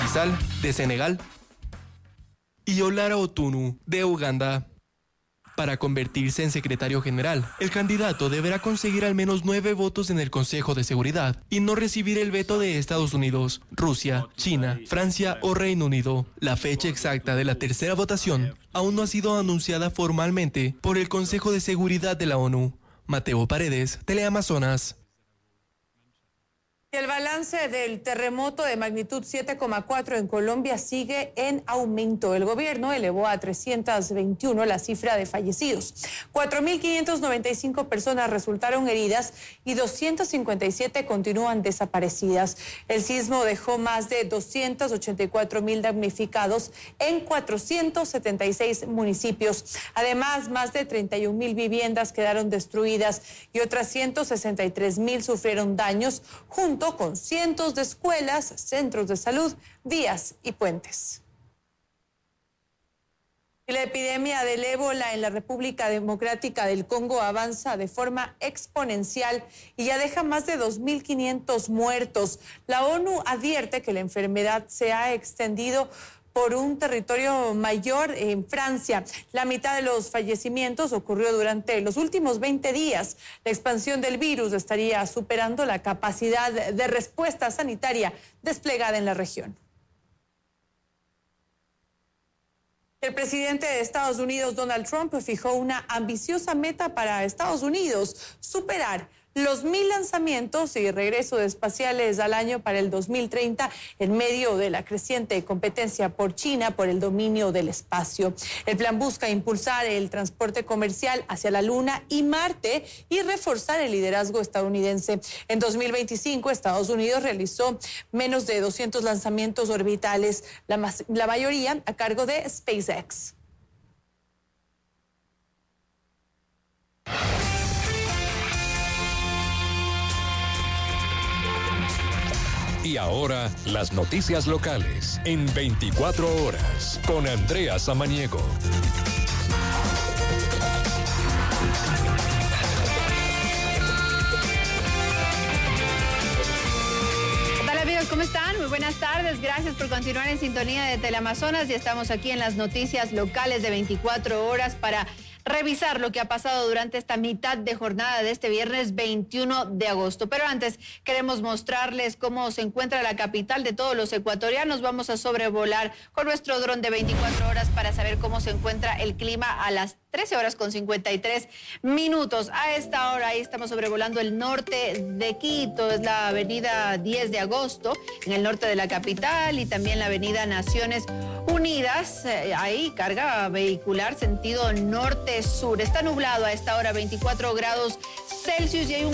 Sall, de Senegal, y Olara Otunu, de Uganda. Para convertirse en secretario general, el candidato deberá conseguir al menos 9 votos en el Consejo de Seguridad y no recibir el veto de Estados Unidos, Rusia, China, Francia o Reino Unido. La fecha exacta de la tercera votación aún no ha sido anunciada formalmente por el Consejo de Seguridad de la ONU. Mateo Paredes, Teleamazonas. Y el balance del terremoto de magnitud 7,4 en Colombia sigue en aumento. El gobierno elevó a 321 la cifra de fallecidos. 4.595 personas resultaron heridas y 257 continúan desaparecidas. El sismo dejó más de 284.000 damnificados en 476 municipios. Además, más de 31.000 viviendas quedaron destruidas y otras 163.000 sufrieron daños, junto con cientos de escuelas, centros de salud, vías y puentes. La epidemia del ébola en la República Democrática del Congo avanza de forma exponencial y ya deja más de 2.500 muertos. La ONU advierte que la enfermedad se ha extendido por un territorio mayor en Francia. La mitad de los fallecimientos ocurrió durante los últimos 20 días. La expansión del virus estaría superando la capacidad de respuesta sanitaria desplegada en la región. El presidente de Estados Unidos, Donald Trump, fijó una ambiciosa meta para Estados Unidos: superar los 1.000 lanzamientos y regresos espaciales al año para el 2030 en medio de la creciente competencia por China por el dominio del espacio. El plan busca impulsar el transporte comercial hacia la Luna y Marte y reforzar el liderazgo estadounidense. En 2025, Estados Unidos realizó menos de 200 lanzamientos orbitales, la mayoría a cargo de SpaceX. Y ahora, las noticias locales en 24 horas con Andrea Samaniego. Hola amigos, ¿cómo están? Muy buenas tardes. Gracias por continuar en sintonía de Teleamazonas. Y estamos aquí en las noticias locales de 24 horas para revisar lo que ha pasado durante esta mitad de jornada de este viernes 21 de agosto. Pero antes queremos mostrarles cómo se encuentra la capital de todos los ecuatorianos. Vamos a sobrevolar con nuestro dron de 24 horas para saber cómo se encuentra el clima a las 13 horas con 53 minutos. A esta hora ahí estamos sobrevolando el norte de Quito, es la avenida 10 de agosto, en el norte de la capital, y también la avenida Naciones Unidas, ahí carga vehicular sentido norte-sur. Está nublado a esta hora, 24 grados Celsius, y hay un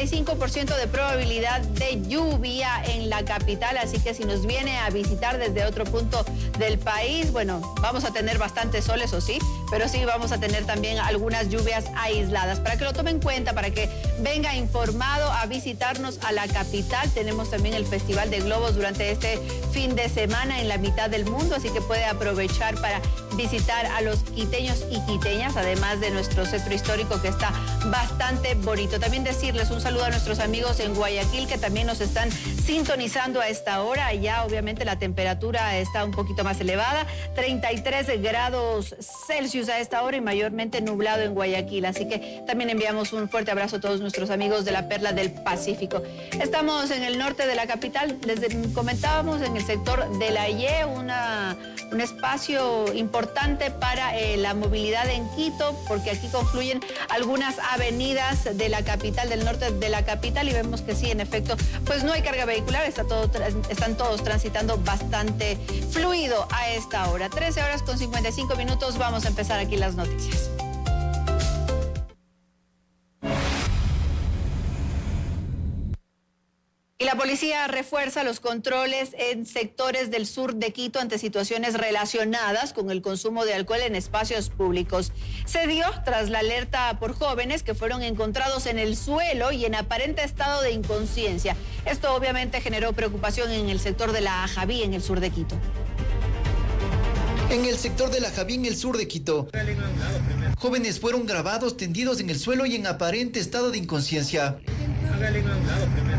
45% de probabilidad de lluvia en la capital, así que si nos viene a visitar desde otro punto del país, bueno, vamos a tener bastante sol, eso sí, pero sí vamos a tener también algunas lluvias aisladas. Para que lo tomen en cuenta, para que venga informado a visitarnos a la capital. Tenemos también el Festival de Globos durante este fin de semana en la mitad del mundo, así que puede aprovechar para visitar a los quiteños y quiteñas, además de nuestro centro histórico que está bastante bonito. También decirles un saludo a nuestros amigos en Guayaquil que también nos están sintonizando a esta hora. Ya obviamente la temperatura está un poquito más elevada, 33 grados Celsius a esta hora y mayormente nublado en Guayaquil. Así que también enviamos un fuerte abrazo a todos nuestros amigos de la Perla del Pacífico. Estamos en el norte de la capital, les comentábamos en el sector de la IE, un espacio importante para la movilidad en Quito, porque aquí confluyen algunas avenidas de la capital, del norte de la capital, y vemos que sí, en efecto, pues no hay carga vehicular, están todos transitando bastante fluido a esta hora. 13 horas con 55 minutos, vamos a empezar aquí las noticias. Y la policía refuerza los controles en sectores del sur de Quito ante situaciones relacionadas con el consumo de alcohol en espacios públicos. Se dio tras la alerta por jóvenes que fueron encontrados en el suelo y en aparente estado de inconsciencia. Esto obviamente generó preocupación en el sector de la Ajaví, en el sur de Quito. En el sector de la Ajaví, en el sur de Quito, jóvenes fueron grabados tendidos en el suelo y en aparente estado de inconsciencia.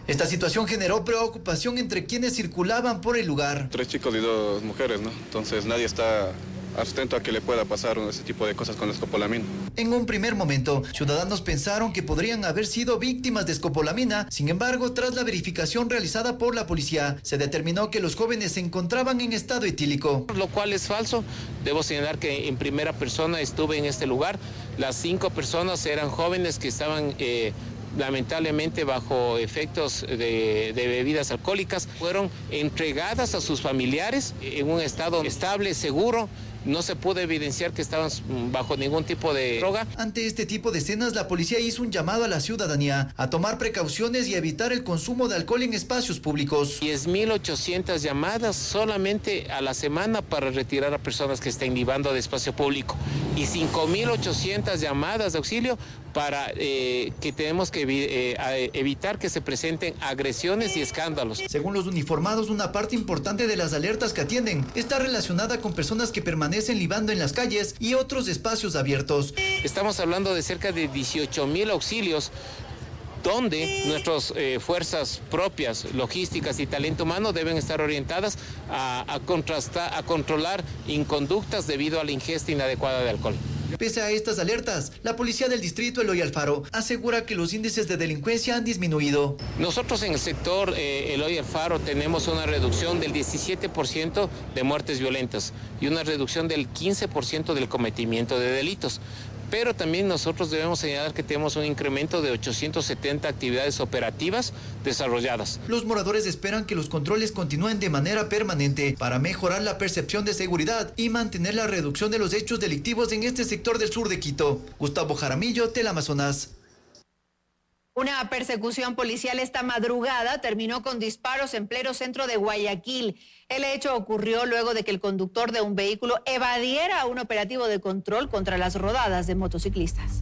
Esta situación generó preocupación entre quienes circulaban por el lugar. 3 chicos y 2 mujeres, ¿no? Entonces nadie está atento a que le pueda pasar ese tipo de cosas con la escopolamina. En un primer momento, ciudadanos pensaron que podrían haber sido víctimas de escopolamina. Sin embargo, tras la verificación realizada por la policía, se determinó que los jóvenes se encontraban en estado etílico. Lo cual es falso. Debo señalar que en primera persona estuve en este lugar. Las 5 personas eran jóvenes que estaban lamentablemente bajo efectos de bebidas alcohólicas. Fueron entregadas a sus familiares en un estado estable, seguro. No se pudo evidenciar que estaban bajo ningún tipo de droga. Ante este tipo de escenas, la policía hizo un llamado a la ciudadanía a tomar precauciones y evitar el consumo de alcohol en espacios públicos. 10.800 llamadas solamente a la semana para retirar a personas que estén libando de espacio público y 5.800 llamadas de auxilio para que tenemos que evitar que se presenten agresiones y escándalos. Según los uniformados, una parte importante de las alertas que atienden está relacionada con personas que permanecen libando en las calles y otros espacios abiertos. Estamos hablando de cerca de 18.000 auxilios donde nuestras fuerzas propias, logísticas y talento humano deben estar orientadas a controlar inconductas debido a la ingesta inadecuada de alcohol. Pese a estas alertas, la policía del distrito Eloy Alfaro asegura que los índices de delincuencia han disminuido. Nosotros en el sector Eloy Alfaro tenemos una reducción del 17% de muertes violentas y una reducción del 15% del cometimiento de delitos. Pero también nosotros debemos señalar que tenemos un incremento de 870 actividades operativas desarrolladas. Los moradores esperan que los controles continúen de manera permanente para mejorar la percepción de seguridad y mantener la reducción de los hechos delictivos en este sector del sur de Quito. Gustavo Jaramillo, Teleamazonas. Una persecución policial esta madrugada terminó con disparos en pleno centro de Guayaquil. El hecho ocurrió luego de que el conductor de un vehículo evadiera un operativo de control contra las rodadas de motociclistas.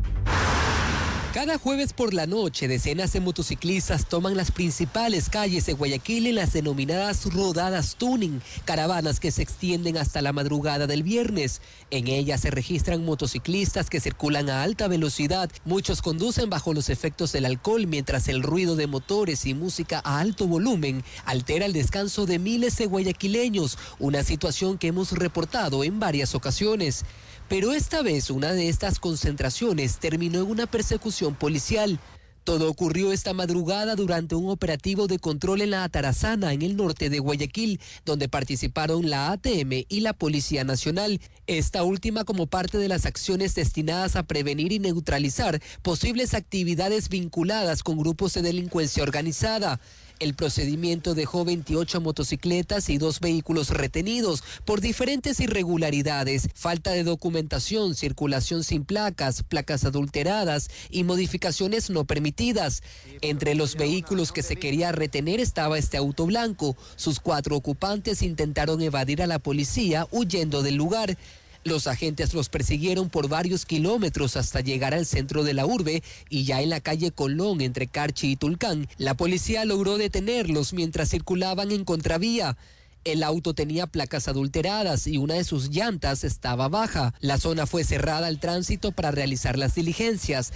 Cada jueves por la noche, decenas de motociclistas toman las principales calles de Guayaquil en las denominadas rodadas tuning, caravanas que se extienden hasta la madrugada del viernes. En ellas se registran motociclistas que circulan a alta velocidad. Muchos conducen bajo los efectos del alcohol, mientras el ruido de motores y música a alto volumen altera el descanso de miles de guayaquileños, una situación que hemos reportado en varias ocasiones. Pero esta vez una de estas concentraciones terminó en una persecución policial. Todo ocurrió esta madrugada durante un operativo de control en la Atarazana, en el norte de Guayaquil, donde participaron la ATM y la Policía Nacional. Esta última como parte de las acciones destinadas a prevenir y neutralizar posibles actividades vinculadas con grupos de delincuencia organizada. El procedimiento dejó 28 motocicletas y 2 vehículos retenidos por diferentes irregularidades, falta de documentación, circulación sin placas, placas adulteradas y modificaciones no permitidas. Entre los vehículos que se quería retener estaba este auto blanco. Sus 4 ocupantes intentaron evadir a la policía huyendo del lugar. Los agentes los persiguieron por varios kilómetros hasta llegar al centro de la urbe y ya en la calle Colón entre Carchi y Tulcán, la policía logró detenerlos mientras circulaban en contravía. El auto tenía placas adulteradas y una de sus llantas estaba baja. La zona fue cerrada al tránsito para realizar las diligencias.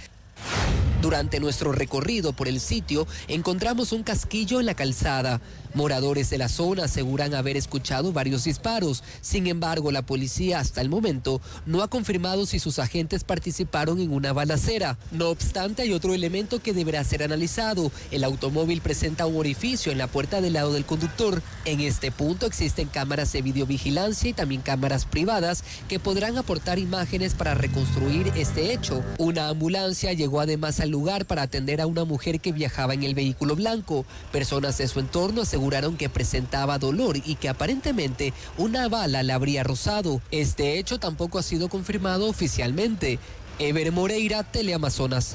Durante nuestro recorrido por el sitio, encontramos un casquillo en la calzada. Moradores de la zona aseguran haber escuchado varios disparos. Sin embargo, la policía hasta el momento no ha confirmado si sus agentes participaron en una balacera. No obstante, hay otro elemento que deberá ser analizado. El automóvil presenta un orificio en la puerta del lado del conductor. En este punto existen cámaras de videovigilancia y también cámaras privadas que podrán aportar imágenes para reconstruir este hecho. Una ambulancia llegó además al lugar para atender a una mujer que viajaba en el vehículo blanco. Personas de su entorno aseguraron que presentaba dolor y que aparentemente una bala la habría rozado. Este hecho tampoco ha sido confirmado oficialmente. Ever Moreira, Teleamazonas.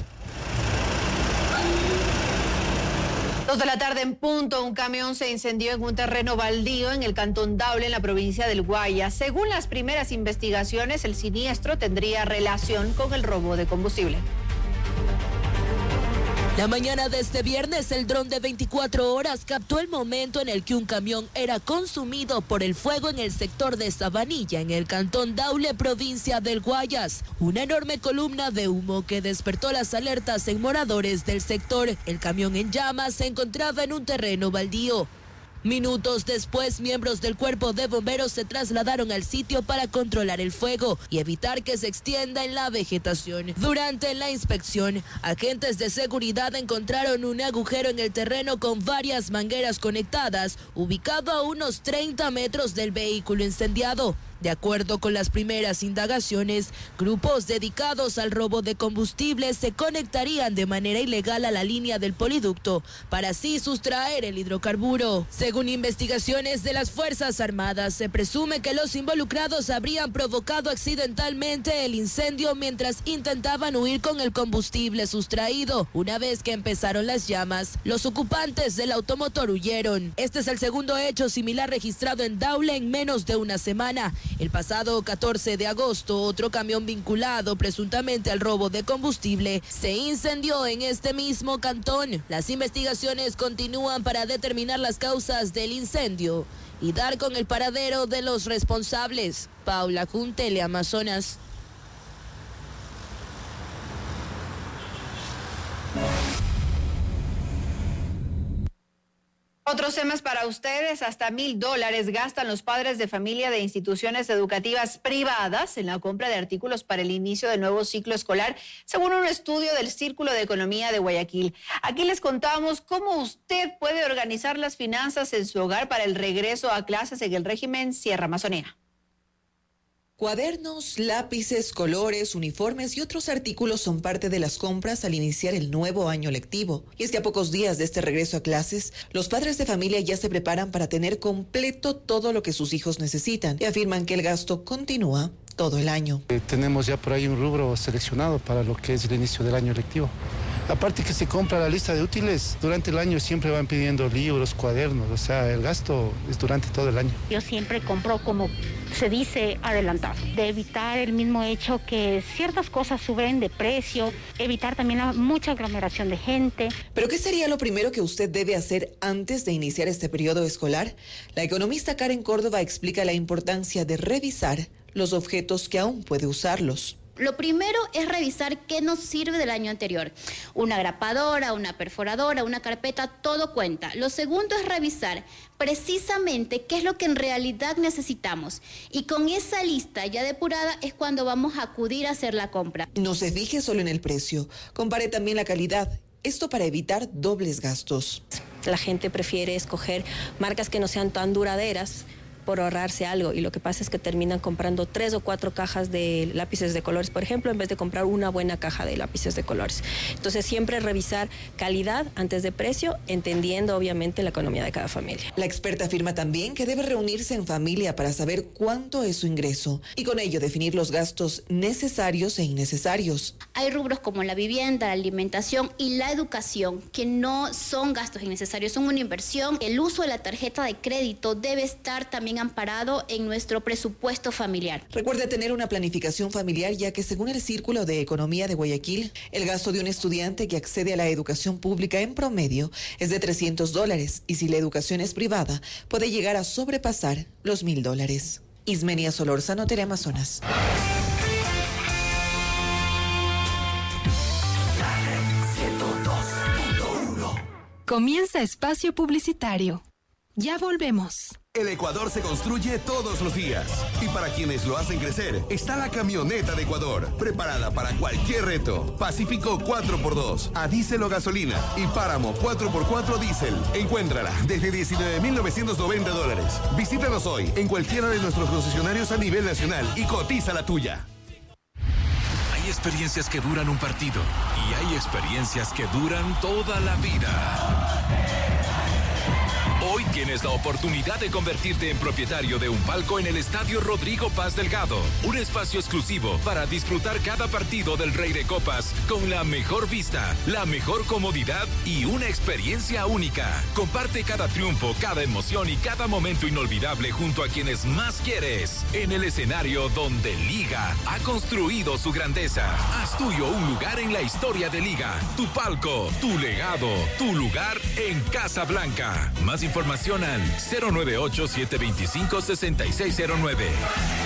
2 de la tarde en punto, un camión se incendió en un terreno baldío en el cantón Daule, en la provincia del Guayas. Según las primeras investigaciones, el siniestro tendría relación con el robo de combustible. La mañana de este viernes, el dron de 24 horas captó el momento en el que un camión era consumido por el fuego en el sector de Sabanilla, en el cantón Daule, provincia del Guayas. Una enorme columna de humo que despertó las alertas en moradores del sector. El camión en llamas se encontraba en un terreno baldío. Minutos después, miembros del cuerpo de bomberos se trasladaron al sitio para controlar el fuego y evitar que se extienda en la vegetación. Durante la inspección, agentes de seguridad encontraron un agujero en el terreno con varias mangueras conectadas, ubicado a unos 30 metros del vehículo incendiado. De acuerdo con las primeras indagaciones, grupos dedicados al robo de combustible se conectarían de manera ilegal a la línea del poliducto para así sustraer el hidrocarburo. Según investigaciones de las Fuerzas Armadas, se presume que los involucrados habrían provocado accidentalmente el incendio mientras intentaban huir con el combustible sustraído. Una vez que empezaron las llamas, los ocupantes del automotor huyeron. Este es el segundo hecho similar registrado en Daule en menos de una semana. El pasado 14 de agosto, otro camión vinculado presuntamente al robo de combustible se incendió en este mismo cantón. Las investigaciones continúan para determinar las causas del incendio y dar con el paradero de los responsables. Paula Jun, Teleamazonas. Otros temas para ustedes: hasta $1,000 gastan los padres de familia de instituciones educativas privadas en la compra de artículos para el inicio del nuevo ciclo escolar, según un estudio del Círculo de Economía de Guayaquil. Aquí les contamos cómo usted puede organizar las finanzas en su hogar para el regreso a clases en el régimen Sierra Amazonera. Cuadernos, lápices, colores, uniformes y otros artículos son parte de las compras al iniciar el nuevo año lectivo. Y es que a pocos días de este regreso a clases, los padres de familia ya se preparan para tener completo todo lo que sus hijos necesitan y afirman que el gasto continúa todo el año. Tenemos ya por ahí un rubro seleccionado para lo que es el inicio del año lectivo. Aparte que se compra la lista de útiles, durante el año siempre van pidiendo libros, cuadernos, o sea, el gasto es durante todo el año. Yo siempre compro, como se dice, adelantado, de evitar el mismo hecho que ciertas cosas suben de precio, evitar también la mucha aglomeración de gente. ¿Pero qué sería lo primero que usted debe hacer antes de iniciar este periodo escolar? La economista Karen Córdoba explica la importancia de revisar los objetos que aún puede usarlos. Lo primero es revisar qué nos sirve del año anterior. Una grapadora, una perforadora, una carpeta, todo cuenta. Lo segundo es revisar precisamente qué es lo que en realidad necesitamos. Y con esa lista ya depurada es cuando vamos a acudir a hacer la compra. No se fije solo en el precio, compare también la calidad. Esto para evitar dobles gastos. La gente prefiere escoger marcas que no sean tan duraderas por ahorrarse algo, y lo que pasa es que terminan comprando 3 o 4 cajas de lápices de colores, por ejemplo, en vez de comprar una buena caja de lápices de colores. Entonces siempre revisar calidad antes de precio, entendiendo obviamente la economía de cada familia. La experta afirma también que debe reunirse en familia para saber cuánto es su ingreso y con ello definir los gastos necesarios e innecesarios. Hay rubros como la vivienda, la alimentación y la educación que no son gastos innecesarios, son una inversión. El uso de la tarjeta de crédito debe estar también amparado en nuestro presupuesto familiar. Recuerde tener una planificación familiar, ya que según el Círculo de Economía de Guayaquil, el gasto de un estudiante que accede a la educación pública en promedio es de $300 y si la educación es privada puede llegar a sobrepasar los $1,000. Ismenia Solórzano, Teleamazonas. Comienza espacio publicitario. Ya volvemos. El Ecuador se construye todos los días. Y para quienes lo hacen crecer, está la camioneta de Ecuador, preparada para cualquier reto. Pacífico 4x2, a diésel o gasolina. Y Páramo 4x4 diésel. Encuéntrala desde $19,990. Visítanos hoy en cualquiera de nuestros concesionarios a nivel nacional y cotiza la tuya. Hay experiencias que duran un partido y hay experiencias que duran toda la vida. Hoy tienes tienes la oportunidad de convertirte en propietario de un palco en el Estadio Rodrigo Paz Delgado. Un espacio exclusivo para disfrutar cada partido del Rey de Copas con la mejor vista, la mejor comodidad y una experiencia única. Comparte cada triunfo, cada emoción y cada momento inolvidable junto a quienes más quieres. En el escenario donde Liga ha construido su grandeza. Haz tuyo un lugar en la historia de Liga. Tu palco, tu legado, tu lugar en Casablanca. Más información al 098-725-6609.